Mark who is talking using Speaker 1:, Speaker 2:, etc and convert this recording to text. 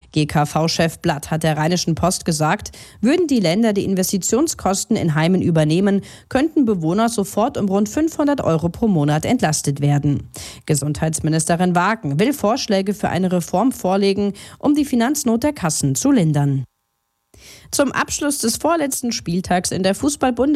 Speaker 1: GKV-Chef Blatt hat der Rheinischen Post gesagt, würden die Länder die Investitionskosten in Heimen übernehmen, könnten Bewohner sofort um rund 500 € pro Monat entlastet werden. Gesundheitsministerin Wagen will Vorschläge für eine Reform vorlegen, um die Finanznot der Kassen zu lindern. Zum Abschluss des vorletzten Spieltags in der Fußball-Bundesliga